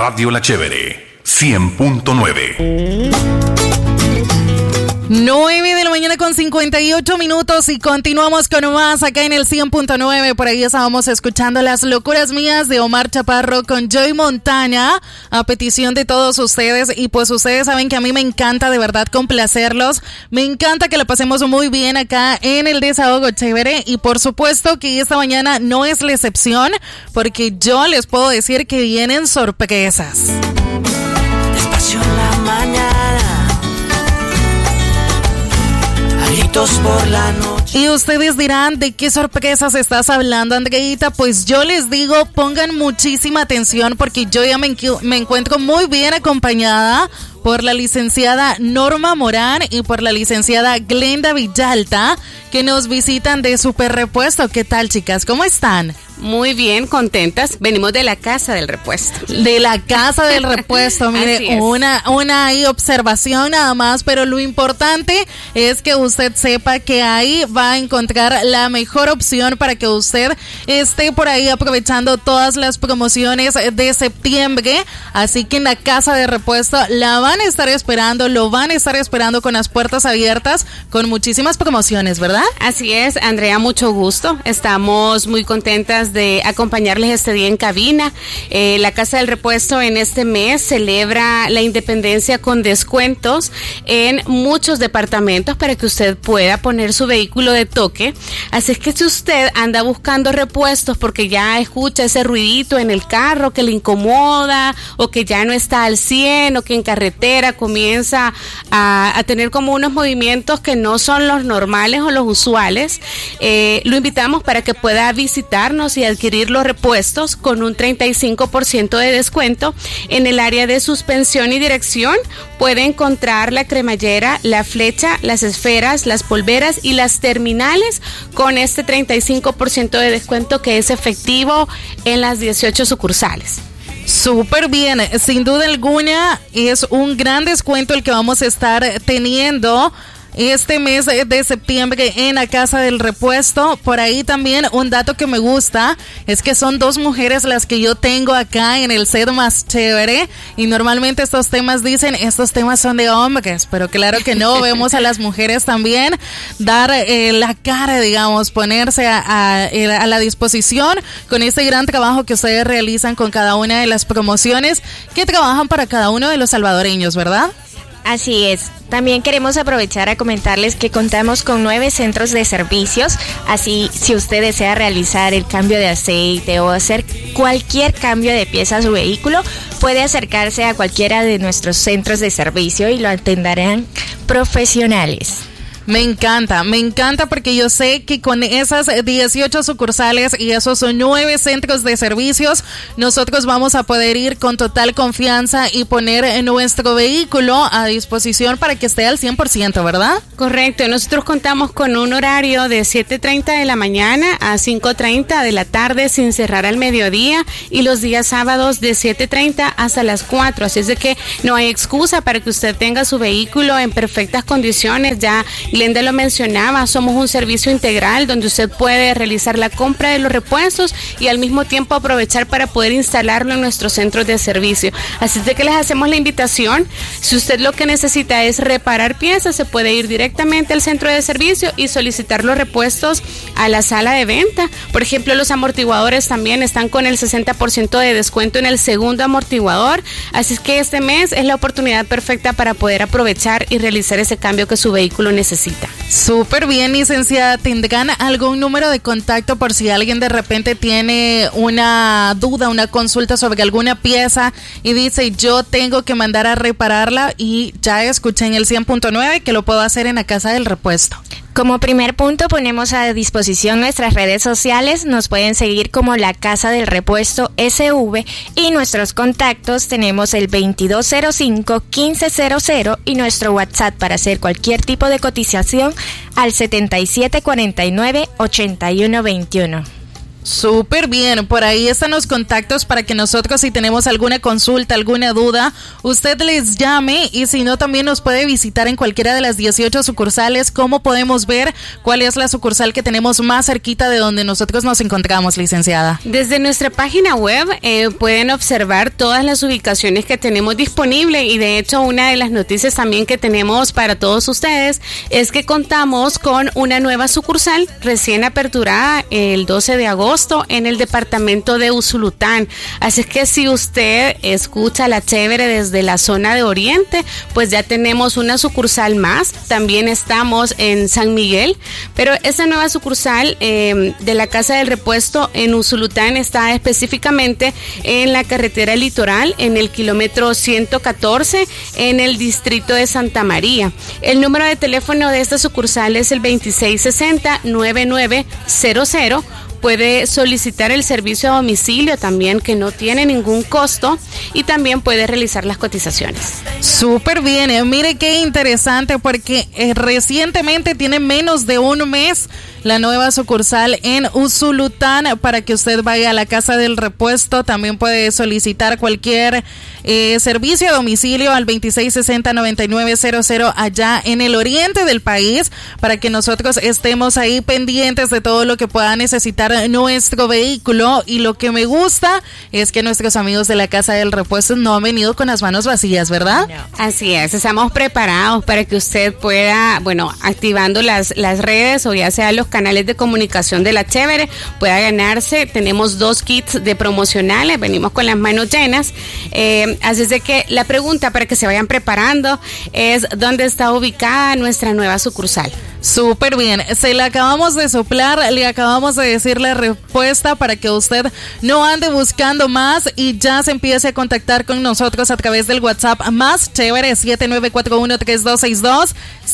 Radio La Chévere, 100.9. 9 de la mañana con 58 minutos y continuamos con más acá en el 100.9. Por ahí estábamos escuchando Las Locuras Mías de Omar Chaparro con Joey Montana a petición de todos ustedes, y pues ustedes saben que a mí me encanta de verdad complacerlos, me encanta que la pasemos muy bien acá en el Desahogo Chévere, y por supuesto que esta mañana no es la excepción, porque yo les puedo decir que vienen sorpresas. Despacio en la mañana, por la noche. Y ustedes dirán, ¿de qué sorpresas estás hablando, Andreita? Pues yo les digo, pongan muchísima atención, porque yo ya me encuentro muy bien acompañada por la licenciada Norma Morán y por la licenciada Glenda Villalta, que nos visitan de Super Repuesto. ¿Qué tal, chicas? ¿Cómo están? Muy bien, contentas. Venimos de la Casa del Repuesto. De la Casa del Repuesto. Mire, una ahí observación nada más, pero lo importante es que usted sepa que ahí va a encontrar la mejor opción para que usted esté por ahí aprovechando todas las promociones de septiembre. Así que en la Casa de Repuesto la van a estar esperando, lo van a estar esperando con las puertas abiertas, con muchísimas promociones, ¿verdad? Así es, Andrea, mucho gusto. Estamos muy contentas de acompañarles este día en cabina. La Casa del Repuesto en este mes celebra la independencia con descuentos en muchos departamentos para que usted pueda poner su vehículo de toque. Así es que si usted anda buscando repuestos porque ya escucha ese ruidito en el carro que le incomoda, o que ya no está al 100, o que en carretera comienza a tener como unos movimientos que no son los normales o los usuales, lo invitamos para que pueda visitarnos y adquirir los repuestos con un 35% de descuento. En el área de suspensión y dirección puede encontrar la cremallera, la flecha, las esferas, las polveras y las terminales con este 35% de descuento que es efectivo en las 18 sucursales. Súper bien, sin duda alguna es un gran descuento el que vamos a estar teniendo este mes de septiembre en la Casa del Repuesto. Por ahí también un dato que me gusta es que son dos mujeres las que yo tengo acá en el set más chévere, y normalmente estos temas son de hombres, pero claro que no, vemos a las mujeres también dar la cara, digamos, ponerse a la disposición con este gran trabajo que ustedes realizan con cada una de las promociones que trabajan para cada uno de los salvadoreños, ¿verdad? Así es. También queremos aprovechar a comentarles que contamos con 9 centros de servicios. Así, si usted desea realizar el cambio de aceite o hacer cualquier cambio de pieza a su vehículo, puede acercarse a cualquiera de nuestros centros de servicio y lo atenderán profesionales. Me encanta porque yo sé que con esas 18 sucursales y esos 9 centros de servicios, nosotros vamos a poder ir con total confianza y poner nuestro vehículo a disposición para que esté al 100%, ¿verdad? Correcto, nosotros contamos con un horario de 7:30 de la mañana a 5:30 de la tarde sin cerrar al mediodía, y los días sábados de 7:30 hasta las 4, así es de que no hay excusa para que usted tenga su vehículo en perfectas condiciones. Ya Glenda lo mencionaba, somos un servicio integral donde usted puede realizar la compra de los repuestos y al mismo tiempo aprovechar para poder instalarlo en nuestros centros de servicio. Así es de que les hacemos la invitación. Si usted lo que necesita es reparar piezas, se puede ir directamente al centro de servicio y solicitar los repuestos a la sala de venta. Por ejemplo, los amortiguadores también están con el 60% de descuento en el segundo amortiguador. Así es que este mes es la oportunidad perfecta para poder aprovechar y realizar ese cambio que su vehículo necesita. Súper bien, licenciada. ¿Tendrán algún número de contacto por si alguien de repente tiene una duda, una consulta sobre alguna pieza y dice, yo tengo que mandar a repararla, y ya escuché en el 100.9 que lo puedo hacer en la Casa del Repuesto? Como primer punto, ponemos a disposición nuestras redes sociales. Nos pueden seguir como La Casa del Repuesto SV, y nuestros contactos tenemos el 2205-1500 y nuestro WhatsApp para hacer cualquier tipo de cotización al 7749-8121. Súper bien, por ahí están los contactos para que nosotros, si tenemos alguna consulta, alguna duda, usted les llame, y si no, también nos puede visitar en cualquiera de las 18 sucursales. ¿Cómo podemos ver cuál es la sucursal que tenemos más cerquita de donde nosotros nos encontramos, licenciada? Desde nuestra página web pueden observar todas las ubicaciones que tenemos disponibles, y de hecho una de las noticias también que tenemos para todos ustedes es que contamos con una nueva sucursal recién aperturada el 12 de agosto en el departamento de Usulután. Así es que si usted escucha La Chévere desde la zona de Oriente, pues ya tenemos una sucursal más. También estamos en San Miguel, pero esa nueva sucursal de la Casa del Repuesto en Usulután está específicamente en la carretera litoral, en el kilómetro 114, en el distrito de Santa María. El número de teléfono de esta sucursal es el 2660-9900. Puede solicitar el servicio a domicilio también, que no tiene ningún costo, y también puede realizar las cotizaciones. Súper bien, mire qué interesante, porque recientemente, tiene menos de un mes, la nueva sucursal en Usulután, para que usted vaya a la Casa del Repuesto. También puede solicitar cualquier servicio a domicilio al 2660-9900 allá en el oriente del país, para que nosotros estemos ahí pendientes de todo lo que pueda necesitar nuestro vehículo. Y lo que me gusta es que nuestros amigos de la Casa del Repuesto no han venido con las manos vacías, ¿verdad? No. Así es, estamos preparados para que usted pueda, activando las redes, o ya sea los canales de comunicación de La Chévere, pueda ganarse. Tenemos 2 kits de promocionales, venimos con las manos llenas, así es de que la pregunta, para que se vayan preparando, es ¿dónde está ubicada nuestra nueva sucursal? Súper bien, se le acabamos de soplar, le acabamos de decir la respuesta, para que usted no ande buscando más y ya se empiece a contactar con nosotros a través del WhatsApp más chévere 7941-3262,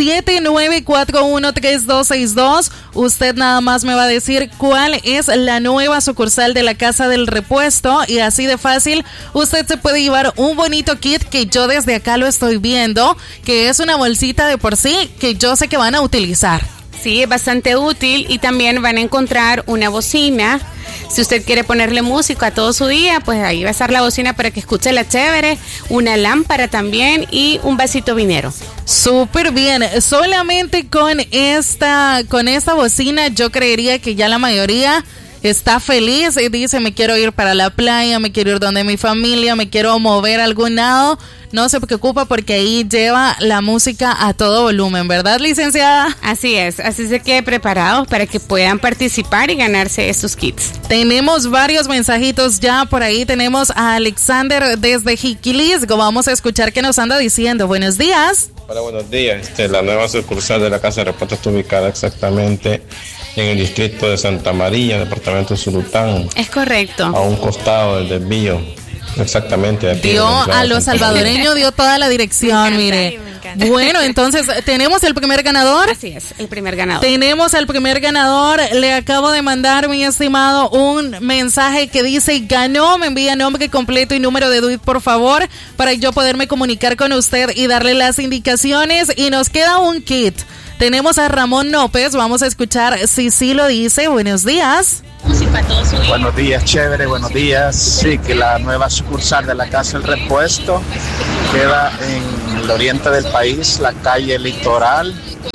7941-3262. Usted nada más me va a decir cuál es la nueva sucursal de la Casa del Repuesto, y así de fácil usted se puede llevar un bonito kit que yo desde acá lo estoy viendo, que es una bolsita de por sí que yo sé que van a utilizar. Sí, es bastante útil, y también van a encontrar una bocina. Si usted quiere ponerle música a todo su día, pues ahí va a estar la bocina para que escuche La Chévere, una lámpara también y un vasito vinero. Súper bien, solamente con esta bocina yo creería que ya la mayoría está feliz y dice: me quiero ir para la playa, me quiero ir donde mi familia, me quiero mover a algún lado. No se preocupa, porque ahí lleva la música a todo volumen, ¿verdad, licenciada? Así es que preparados para que puedan participar y ganarse estos kits. Tenemos varios mensajitos ya por ahí. Tenemos a Alexander desde Jiquilisco. Vamos a escuchar qué nos anda diciendo. Buenos días. Hola, buenos días. La nueva sucursal de la Casa de Repuesto está ubicada exactamente en el distrito de Santa María, departamento de Usulután. Es correcto. A un costado del desvío. Exactamente. Dio a los salvadoreños, dio toda la dirección, mire. Bueno, entonces, ¿tenemos el primer ganador? Así es, el primer ganador. Tenemos al primer ganador. Le acabo de mandar, mi estimado, un mensaje que dice: ganó. Me envía nombre completo y número de DUIT, por favor, para yo poderme comunicar con usted y darle las indicaciones. Y nos queda un kit. Tenemos a Ramón López. Vamos a escuchar si sí lo dice. Buenos días. Buenos días, chévere, buenos días. Sí, que la nueva sucursal de la Casa del Repuesto queda en el oriente del país, la calle Litoral,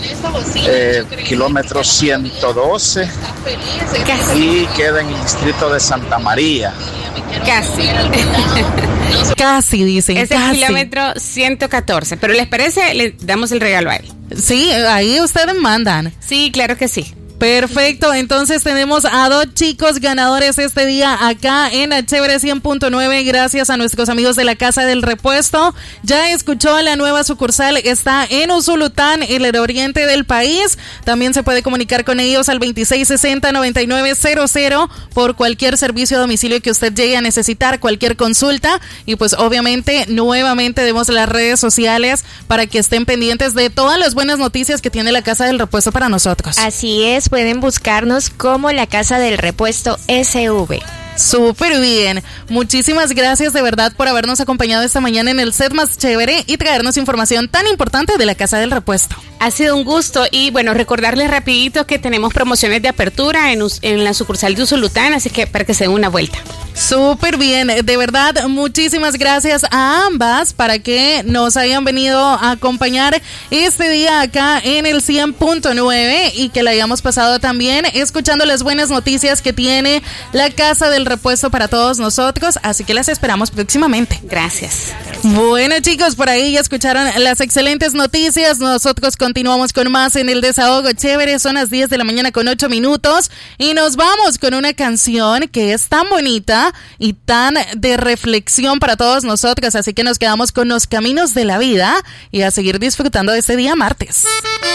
kilómetro 112, y queda en el distrito de Santa María. Casi. Casi, dicen. Es el kilómetro 114, pero ¿les parece? Le damos el regalo a él. Sí, ahí ustedes mandan. Sí, claro que sí. Perfecto, entonces tenemos a 2 chicos ganadores este día acá en La Chévere 100.9, gracias a nuestros amigos de la Casa del Repuesto. Ya escuchó, la nueva sucursal está en Usulután, en el oriente del país. También se puede comunicar con ellos al 2660-9900 por cualquier servicio a domicilio que usted llegue a necesitar, cualquier consulta. Y pues obviamente nuevamente demos las redes sociales para que estén pendientes de todas las buenas noticias que tiene la Casa del Repuesto para nosotros. Así es, pueden buscarnos como la Casa del Repuesto SV. Súper bien. Muchísimas gracias de verdad por habernos acompañado esta mañana en el set más chévere y traernos información tan importante de la Casa del Repuesto. Ha sido un gusto y bueno, recordarles rapidito que tenemos promociones de apertura en la sucursal de Usulután, así que para que se den una vuelta. Súper bien, de verdad, muchísimas gracias a ambas para que nos hayan venido a acompañar este día acá en el 100.9 y que la hayamos pasado también escuchando las buenas noticias que tiene la Casa del Repuesto para todos nosotros, así que las esperamos próximamente. Gracias. Bueno, chicos, por ahí ya escucharon las excelentes noticias. Nosotros continuamos con más en el Desahogo Chévere. Son las 10 de la mañana con 8 minutos y nos vamos con una canción que es tan bonita y tan de reflexión para todos nosotros, así que nos quedamos con Los Caminos de la Vida y a seguir disfrutando de este día martes.